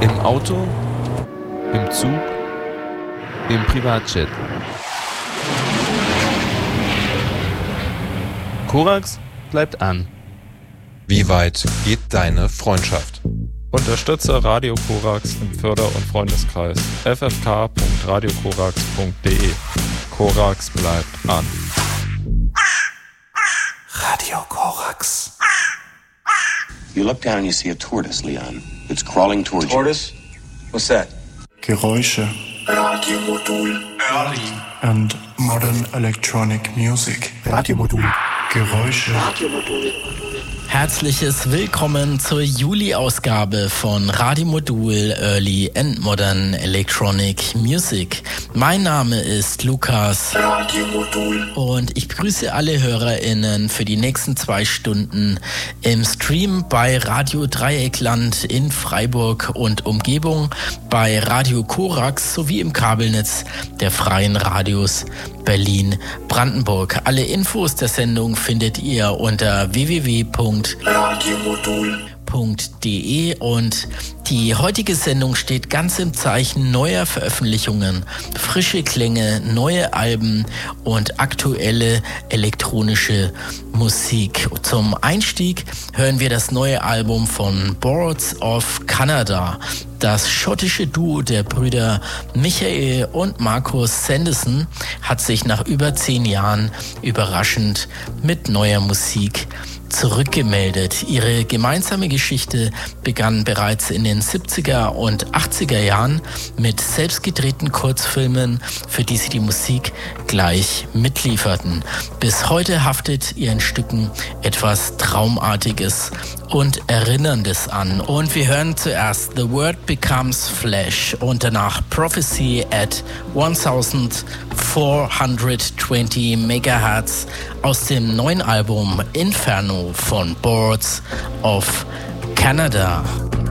Im Auto, im Zug, im Privatjet. Korax bleibt an. Wie weit geht deine Freundschaft? Unterstütze Radio Korax im Förder- und Freundeskreis ffk.radiokorax.de. Korax bleibt an. Radio Korax. You look down and you see a tortoise, Leon. It's crawling towards Tortoise? What's that? Geräusche. Radiomodul. Early and modern electronic music. Radiomodul. Geräusche. Radiomodul. Herzliches Willkommen zur Juli-Ausgabe von Radiomodul Early and Modern Electronic Music. Mein Name ist Lukas Radiomodul. Und ich begrüße alle HörerInnen für die nächsten 2 Stunden im Stream bei Radio Dreieckland in Freiburg und Umgebung, bei Radio Korax sowie im Kabelnetz der Freien Radios Berlin-Brandenburg. Alle Infos der Sendung findet ihr unter www.radiomodul.de und die heutige Sendung steht ganz im Zeichen neuer Veröffentlichungen, frische Klänge, neue Alben und aktuelle elektronische Musik. Zum Einstieg hören wir das neue Album von Boards of Canada. Das schottische Duo der Brüder Michael und Marcus Sanderson hat sich nach über 10 Jahren überraschend mit neuer Musik zurückgemeldet. Ihre gemeinsame Geschichte begann bereits in den 70er und 80er Jahren mit selbstgedrehten Kurzfilmen, für die sie die Musik gleich mitlieferten. Bis heute haftet ihren Stücken etwas Traumartiges und Erinnerndes an. Und wir hören zuerst The Word Becomes Flesh und danach Prophecy at 1420 MHz aus dem neuen Album Inferno von Boards of Canada.